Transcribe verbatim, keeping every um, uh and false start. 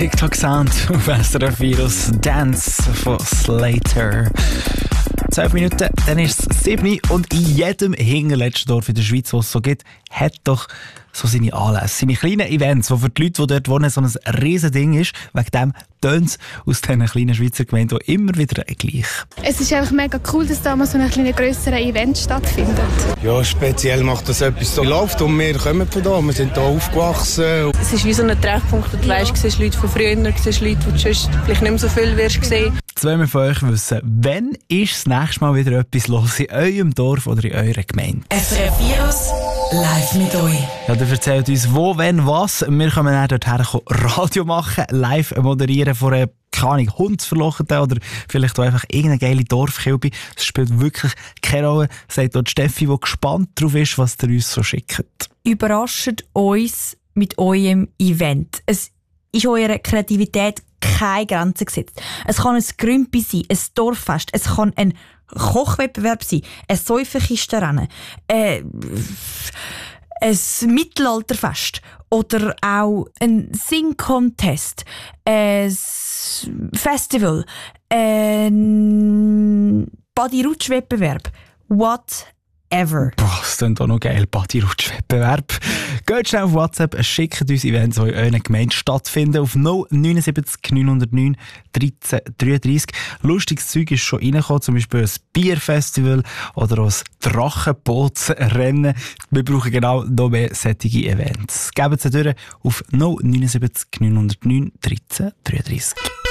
TikTok-Sound auf S R F Virus Dance von Slater. zwölf Minuten, dann ist es sieben und in jedem hinterletzten Dorf in der Schweiz, wo es so gibt, hat doch so seine Anlässe, seine kleinen Events, die für die Leute, die dort wohnen, so ein riesen Ding ist. Wegen dem tönt es aus diesen kleinen Schweizer Gemeinden immer wieder gleich. Es ist einfach mega cool, dass da mal so ein grösseres Event stattfindet. Ja, speziell macht das etwas so läuft und wir kommen von da, wir sind hier aufgewachsen. Es ist wie so ein Treffpunkt, wo du ja. weißt, du siehst Leute von früher, du siehst Leute, die du sonst vielleicht nicht mehr so viel wirst sehen. Zwei von euch wissen, wann ist das nächste Mal wieder etwas los in eurem Dorf oder in eurer Gemeinde? S R F Virus live mit euch. Ja, ihr erzählt uns, wo, wenn, was. Wir können dann dorthin Radio machen, live moderieren vor einer, keine Ahnung, Hundsverlocheten oder vielleicht auch einfach irgendeine geile Dorfkilbe. Es spielt wirklich keine Rolle, sagt dort Steffi, die gespannt darauf ist, was ihr uns so schickt. Überrascht uns mit eurem Event. Es ist eurer Kreativität keine Grenzen gesetzt. Es kann ein Grümpi sein, ein Dorffest, es kann ein Kochwettbewerb sein, ein Säufenkistenrennen, äh, ein Mittelalterfest oder auch ein Sing-Contest, ein Festival, ein Body-Rutsch-Wettbewerb, whatever. Boah, das klingt auch noch geil, Body-Rutsch-Wettbewerb. Geht schnell auf WhatsApp, schickt uns Events, die in eurer Gemeinde stattfinden, auf null neun sieben neun null neun dreizehn dreiunddreißig. Lustiges Zeug ist schon reingekommen, zum Beispiel ein Bierfestival oder auch ein Drachenbootsrennen. Wir brauchen genau noch mehr solche Events. Gebt sie durch auf null neun sieben neun null neun dreizehn dreiunddreißig.